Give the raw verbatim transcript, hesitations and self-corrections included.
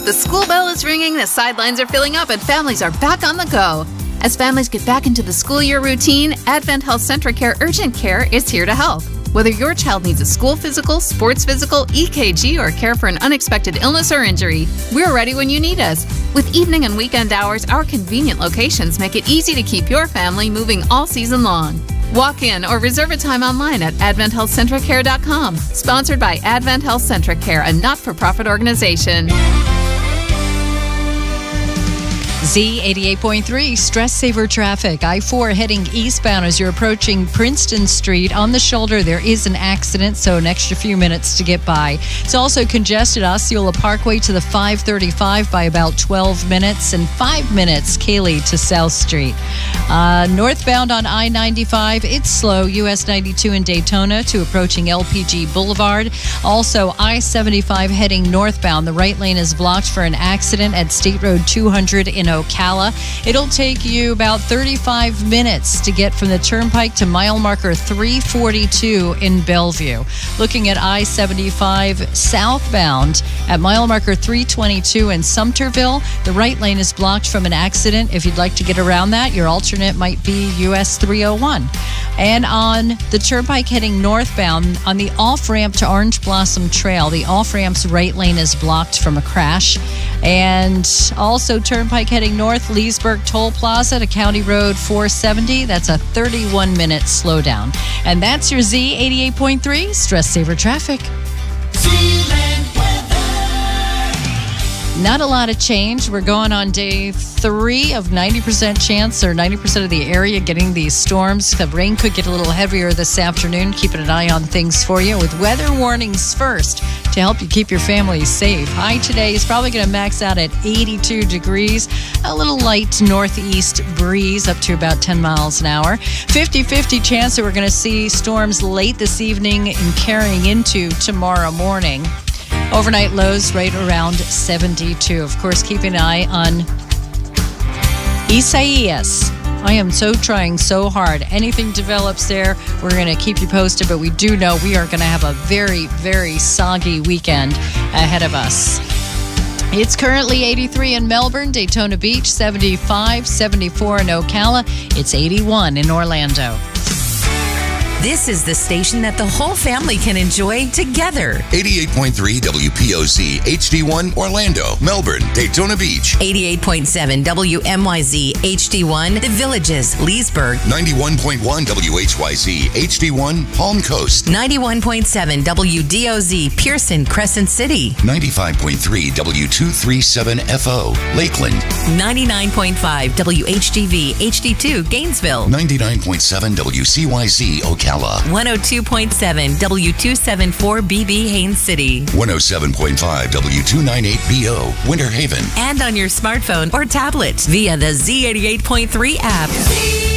The school bell is ringing, the sidelines are filling up, and families are back on the go. As families get back into the school year routine, Advent Health Centra Care Urgent Care is here to help. Whether your child needs a school physical, sports physical, E K G, or care for an unexpected illness or injury, we're ready when you need us. With evening and weekend hours, our convenient locations make it easy to keep your family moving all season long. Walk in or reserve a time online at advent health centra care dot com. Sponsored by Advent Health Centra Care, a not-for-profit organization. Z eighty-eight point three, Stress Saver Traffic. I four heading eastbound as you're approaching Princeton Street. On the shoulder, there is an accident, so an extra few minutes to get by. It's also congested Osceola Parkway to the five thirty-five by about twelve minutes, and five minutes Cayley to South Street. Uh, northbound on I ninety-five, it's slow. U S ninety-two in Daytona to approaching L P G Boulevard. Also, I seventy-five heading northbound. The right lane is blocked for an accident at State Road two hundred in Ocala. It'll take you about thirty-five minutes to get from the Turnpike to mile marker three forty-two in Bellevue. Looking at I seventy-five southbound at mile marker three twenty-two in Sumterville, the right lane is blocked from an accident. If you'd like to get around that, your alternate might be U S three oh one. And on the Turnpike heading northbound, on the off-ramp to Orange Blossom Trail, the off-ramp's right lane is blocked from a crash. And also Turnpike heading north, Leesburg Toll Plaza to County Road four seventy. That's a thirty-one minute slowdown. And that's your Z eighty-eight point three Stress Saver Traffic. Not a lot of change. We're going on day three of ninety percent chance, or ninety percent of the area getting these storms. The rain could get a little heavier this afternoon. Keeping an eye on things for you with weather warnings first to help you keep your family safe. High today is probably going to max out at eighty-two degrees. A little light northeast breeze up to about ten miles an hour. fifty-fifty chance that we're going to see storms late this evening and carrying into tomorrow morning. Overnight lows right around seventy-two. Of course, keeping an eye on Isaias. I am so trying so hard. Anything develops there, we're going to keep you posted, but we do know we are going to have a very, very soggy weekend ahead of us. It's currently eighty-three in Melbourne, Daytona Beach, seventy-five, seventy-four in Ocala. It's eighty-one in Orlando. This is the station that the whole family can enjoy together. eighty-eight point three W P O Z H D one Orlando, Melbourne, Daytona Beach. eighty-eight point seven W M Y Z H D one The Villages, Leesburg. ninety-one point one W H Y Z H D one Palm Coast. ninety-one point seven W D O Z Pearson, Crescent City. ninety-five point three W two thirty-seven F O Lakeland. ninety-nine point five W H D V H D two Gainesville. ninety-nine point seven W C Y Z Ocala. one oh two point seven W two seventy-four B B Haines City. one oh seven point five W two ninety-eight B O Winter Haven. And on your smartphone or tablet via the Z eighty-eight point three app.